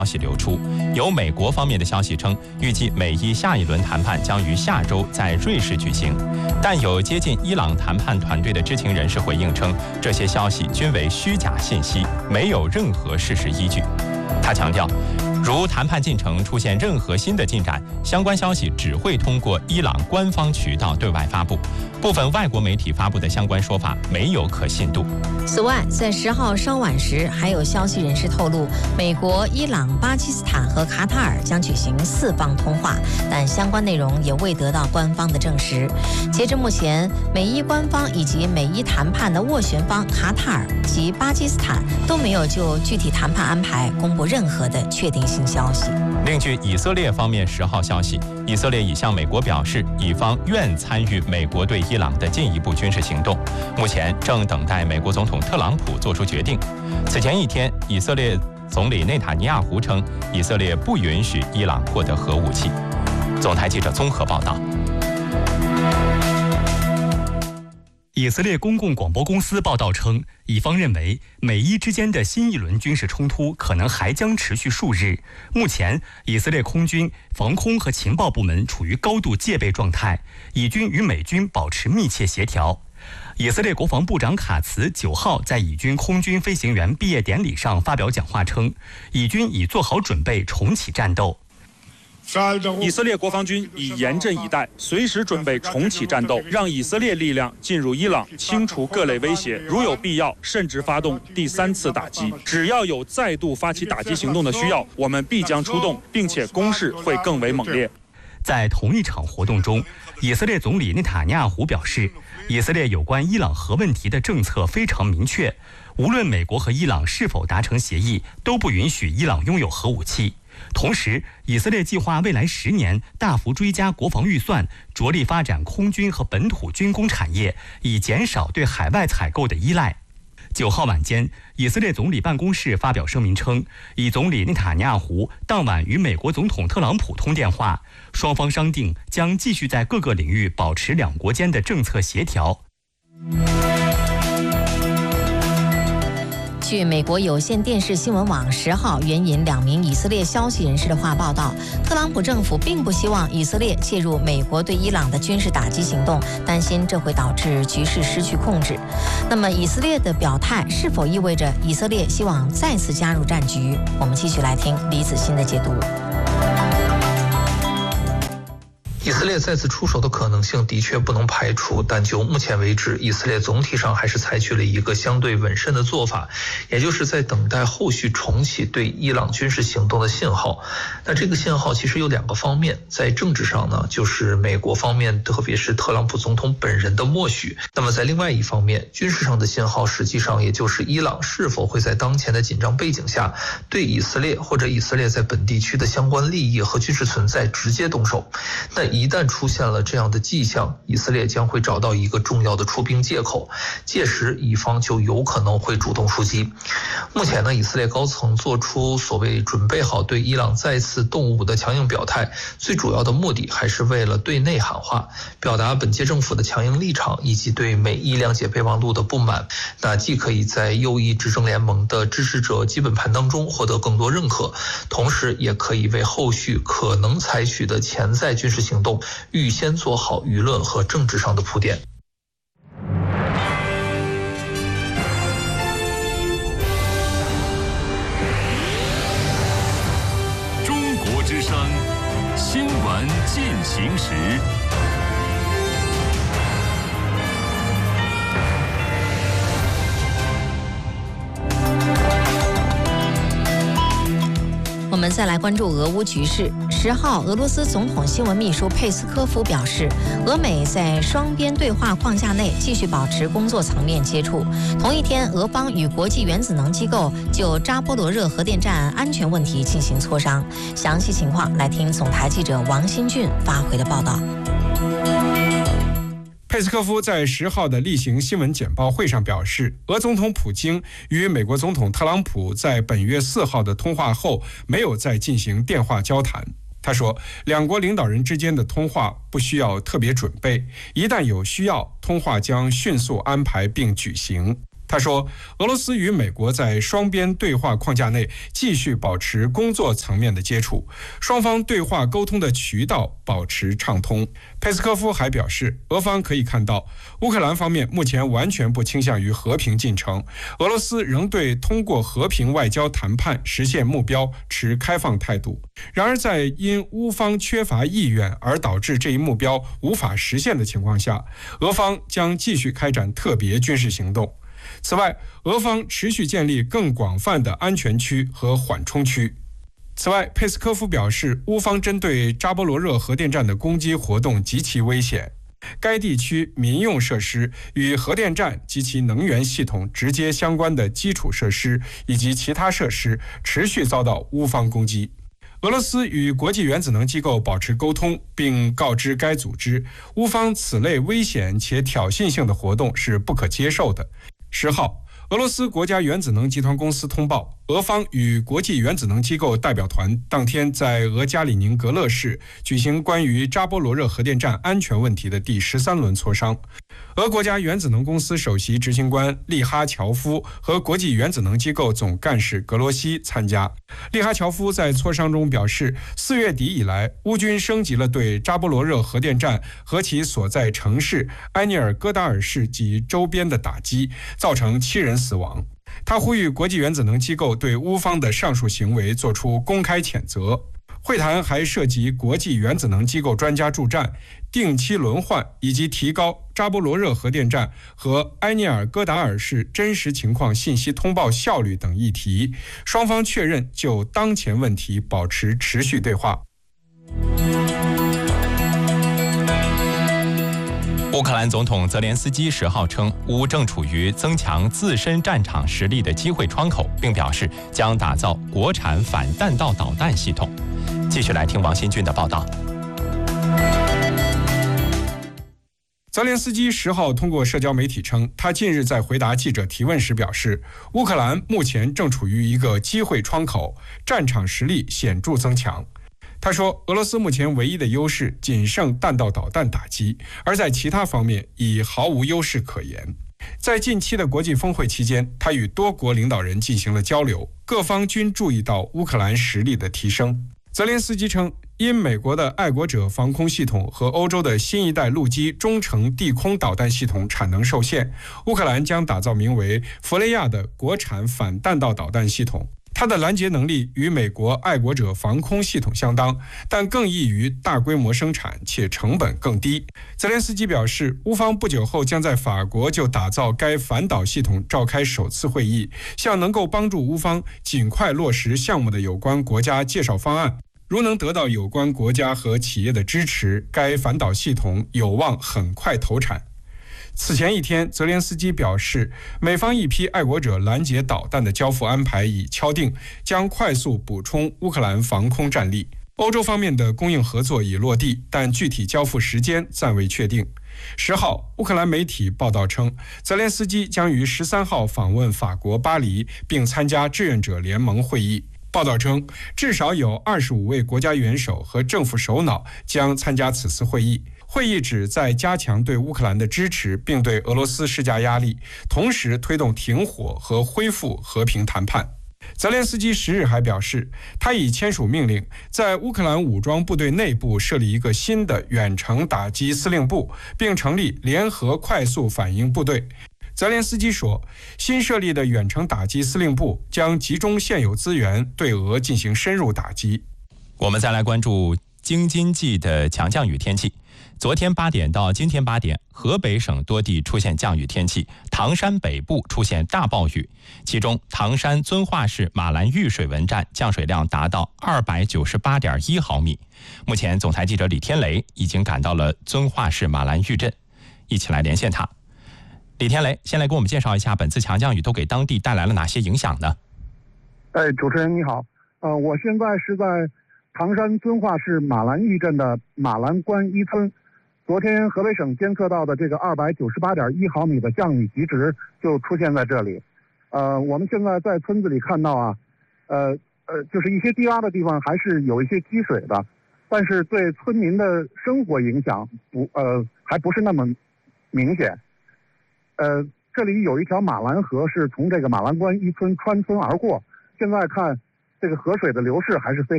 消息流出，有美国方面的消息称，预计美伊下一轮谈判将于下周在瑞士举行。但有接近伊朗谈判团队的知情人士回应称，这些消息均为虚假信息，没有任何事实依据。他强调，如谈判进程出现任何新的进展，相关消息只会通过伊朗官方渠道对外发布。部分外国媒体发布的相关说法没有可信度。 此外，在10号稍晚时，还有消息人士透露，美国、伊朗、巴基斯坦和卡塔尔将举行4方通话，但相关内容也未得到官方的证实。截至目前，美伊官方以及美伊谈判的斡旋方卡塔尔及巴基斯坦都没有就具体谈判安排公布任何的确定性消息。 另据以色列方面10号消息，以色列已向美国表示，以方愿参与美国对伊朗的进一步军事行动，目前正等待美国总统特朗普做出决定。此前一天，以色列总理内塔尼亚胡称，以色列不允许伊朗获得核武器。总台记者综合报道。 以色列公共广播公司报道称，以方认为美伊之间的新一轮军事冲突可能还将持续数日。目前，以色列空军、防空和情报部门处于高度戒备状态，以军与美军保持密切协调。以色列国防部长卡茨9号在以军空军飞行员毕业典礼上发表讲话称，以军已做好准备重启战斗。 以色列国防军已严阵以待，随时准备重启战斗，让以色列力量进入伊朗，清除各类威胁，如有必要，甚至发动第3次打击。只要有再度发起打击行动的需要，我们必将出动，并且攻势会更为猛烈。 在同一场活动中，以色列总理内塔尼亚胡表示，以色列有关伊朗核问题的政策非常明确，无论美国和伊朗是否达成协议，都不允许伊朗拥有核武器。同时，以色列计划未来10年大幅追加国防预算，着力发展空军和本土军工产业，以减少对海外采购的依赖。9号晚间，以色列总理办公室发表声明称，以总理内塔尼亚胡当晚与美国总统特朗普通电话，双方商定将继续在各个领域保持两国间的政策协调。 据美国有线电视新闻网10号援引2名以色列消息人士的话报道，特朗普政府并不希望以色列介入美国对伊朗的军事打击行动，担心这会导致局势失去控制。那么以色列的表态是否意味着以色列希望再次加入战局？我们继续来听李子欣的解读。 以色列再次出手的可能性的确不能排除，但就目前为止，以色列总体上还是采取了一个相对稳慎的做法，也就是在等待后续重启对伊朗军事行动的信号。那这个信号其实有2个方面，在政治上呢，就是美国方面，特别是特朗普总统本人的默许；那么在另外一方面，军事上的信号实际上也就是伊朗是否会在当前的紧张背景下，对以色列或者以色列在本地区的相关利益和军事存在直接动手。那一旦出现了这样的迹象，以色列将会找到一个重要的出兵借口，届时以方就有可能会主动出击。目前呢，以色列高层做出所谓准备好对伊朗再次动武的强硬表态，最主要的目的还是为了对内喊话，表达本届政府的强硬立场以及对美伊谅解备忘录的不满。那既可以在右翼执政联盟的支持者基本盘当中获得更多认可，同时也可以为后续可能采取的潜在军事行动预先做好舆论和政治上的铺垫。 中国之声新闻进行时。 我们再来关注俄乌局势。10号，俄罗斯总统新闻秘书佩斯科夫表示，俄美在双边对话框架内继续保持工作层面接触。同一天，俄方与国际原子能机构就扎波罗热核电站安全问题进行磋商。详细情况来听总台记者王新俊发回的报道。 佩斯科夫在10号的例行新闻简报会上表示，俄总统普京与美国总统特朗普在本月4号的通话后没有再进行电话交谈。他说，两国领导人之间的通话不需要特别准备，一旦有需要，通话将迅速安排并举行。 他说，俄罗斯与美国在双边对话框架内继续保持工作层面的接触，双方对话沟通的渠道保持畅通。佩斯科夫还表示，俄方可以看到，乌克兰方面目前完全不倾向于和平进程，俄罗斯仍对通过和平外交谈判实现目标持开放态度。然而，在因乌方缺乏意愿而导致这一目标无法实现的情况下，俄方将继续开展特别军事行动。此外，俄方持续建立更广泛的安全区和缓冲区。此外，佩斯科夫表示，乌方针对扎波罗热核电站的攻击活动极其危险，该地区民用设施与核电站及其能源系统直接相关的基础设施以及其他设施持续遭到乌方攻击。俄罗斯与国际原子能机构保持沟通，并告知该组织，乌方此类危险且挑衅性的活动是不可接受的。10号，俄罗斯国家原子能集团公司通报，俄方与国际原子能机构代表团当天在俄加里宁格勒市举行关于扎波罗热核电站安全问题的第13轮磋商。俄国家原子能公司首席执行官利哈乔夫和国际原子能机构总干事格罗西参加。利哈乔夫在磋商中表示，4月底以来，乌军升级了对扎波罗热核电站和其所在城市埃涅尔戈达尔市及周边的打击，造成7人死亡。他呼吁国际原子能机构对乌方的上述行为作出公开谴责。会谈还涉及国际原子能机构专家助战、定期轮换以及提高扎波罗热核电站和埃涅尔戈达尔市真实情况信息通报效率等议题。双方确认就当前问题保持持续对话。 乌克兰总统泽连斯基10号称，乌正处于增强自身战场实力的机会窗口，并表示将打造国产反弹道导弹系统。继续来听王新军的报道。 泽连斯基10号通过社交媒体称，他近日在回答记者提问时表示，乌克兰目前正处于一个机会窗口，战场实力显著增强。他说，俄罗斯目前唯一的优势仅剩弹道导弹打击，而在其他方面已毫无优势可言。在近期的国际峰会期间，他与多国领导人进行了交流，各方均注意到乌克兰实力的提升。泽连斯基称，因美国的爱国者防空系统和欧洲的新一代陆基中程地空导弹系统产能受限，乌克兰将打造名为弗雷亚的国产反弹道导弹系统。它的拦截能力与美国爱国者防空系统相当，但更易于大规模生产，且成本更低。泽连斯基表示，乌方不久后将在法国就打造该反导系统召开首次会议，向能够帮助乌方尽快落实项目的有关国家介绍方案。如能得到有关国家和企业的支持，该反导系统有望很快投产。此前一天，泽连斯基表示，美方一批爱国者拦截导弹的交付安排已敲定，将快速补充乌克兰防空战力。欧洲方面的供应合作已落地，但具体交付时间暂未确定。10号，乌克兰媒体报道称，泽连斯基将于13号访问法国巴黎，并参加志愿者联盟会议。报道称，至少有25位国家元首和政府首脑将参加此次会议。会议旨在加强对乌克兰的支持，并对俄罗斯施加压力，同时推动停火和恢复和平谈判。泽连斯基10日还表示，他已签署命令，在乌克兰武装部队内部设立一个新的远程打击司令部，并成立联合快速反应部队。泽连斯基说，新设立的远程打击司令部将集中现有资源对俄进行深入打击。 我们再来关注京津冀的强降雨天气。昨天8点到今天8点，河北省多地出现降雨天气，唐山北部出现大暴雨，其中唐山遵化市马兰峪水文站降水量达到298.1毫米。目前总台记者李天雷已经赶到了遵化市马兰峪镇，一起来连线他。李天雷，先来给我们介绍一下本次强降雨都给当地带来了哪些影响呢？ 主持人你好，我现在是在唐山遵化市马兰峪镇的马兰关一村。昨天河北省监测到的这个298.1毫米的降雨极值就出现在这里。我们现在在村子里看到啊，就是一些低洼的地方还是有一些积水的，但是对村民的生活影响还不是那么明显。 这里有一条马兰河是从这个马兰关一村穿村而过，现在看这个河水的流势还是非常